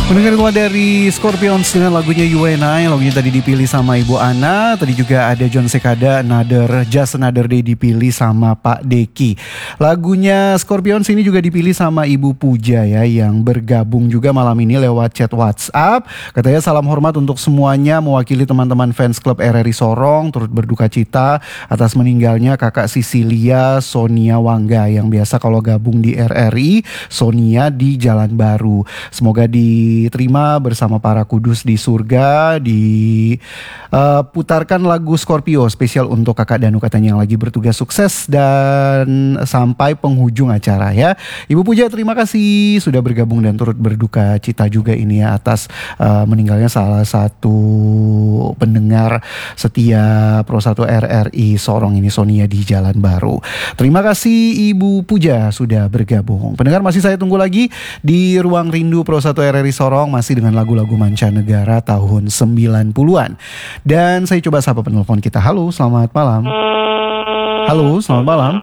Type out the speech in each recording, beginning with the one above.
Mendengar keluar dari Scorpions dengan lagunya You and I. Lagunya tadi dipilih sama Ibu Ana. Tadi juga ada John Sekada, Just Another Day dipilih sama Pak Deki. Lagunya Scorpions ini juga dipilih sama Ibu Puja ya, yang bergabung juga malam ini lewat chat WhatsApp. Katanya salam hormat untuk semuanya, mewakili teman-teman fans klub RRI Sorong, turut berduka cita atas meninggalnya kakak Sisilia Sonia Wangga yang biasa kalau gabung di RRI, Sonia di Jalan Baru. Semoga diterima bersama para kudus di surga. Diputarkan lagu Scorpio spesial untuk kakak Danu katanya yang lagi bertugas, sukses dan sampai penghujung acara ya. Ibu Puja terima kasih sudah bergabung dan turut berduka cita juga ini ya atas meninggalnya salah satu pendengar setia Pro 1 RRI Sorong ini, Sonia di Jalan Baru. Terima kasih Ibu Puja sudah bergabung. Pendengar, masih saya tunggu lagi di Ruang Rindu Pro 1 RRI Sorong, masih dengan lagu-lagu mancanegara tahun 90-an. Dan saya coba sapa penelpon kita. Halo, selamat malam. Halo, selamat malam.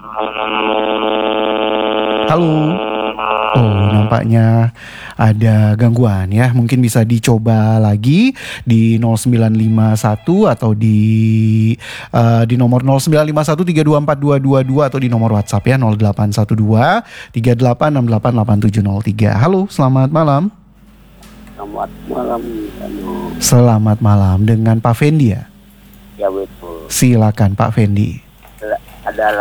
Halo. Oh, nampaknya ada gangguan ya. Mungkin bisa dicoba lagi di 0951 atau di nomor 0951324222 atau di nomor WhatsApp ya 0812 38688703. Halo, selamat malam. Selamat malam. Selamat malam dengan Pak Fendi ya? Ya betul. Silakan Pak Fendi. Ada